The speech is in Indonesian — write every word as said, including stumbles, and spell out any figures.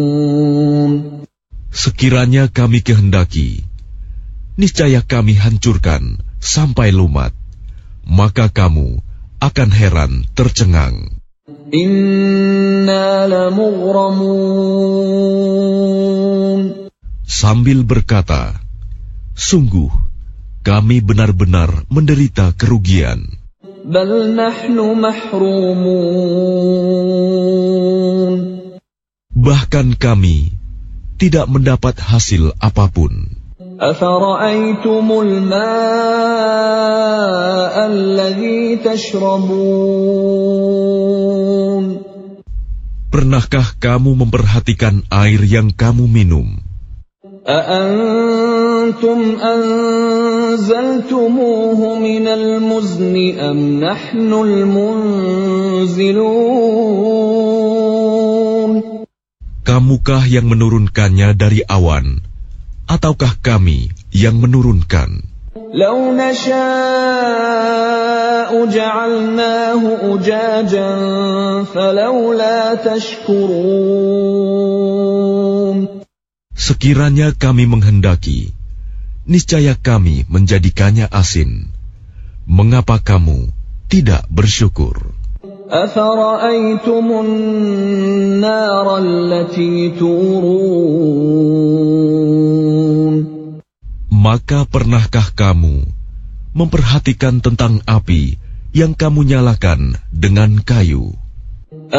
Sekiranya kami kehendaki, niscaya kami hancurkan sampai lumat, maka kamu akan heran tercengang. Inna lamughramun. Sambil berkata, sungguh kami benar-benar menderita kerugian. Bal nahnu mahrumun. Bahkan kami tidak mendapat hasil apapun. Afara'aytumul ma'a alladhi tashrabun. Pernahkah kamu memperhatikan air yang kamu minum? A'antum anzaltumuhu minal muzni am nahnul munzilun. Kamukah yang menurunkannya dari awan, ataukah kami yang menurunkan? Law nasha'u ja'alnahu ujajan falawla tashkurun. Sekiranya kami menghendaki, niscaya kami menjadikannya asin. Mengapa kamu tidak bersyukur? Afara'aytumun nara allati turun. Maka pernahkah kamu memperhatikan tentang api yang kamu nyalakan dengan kayu?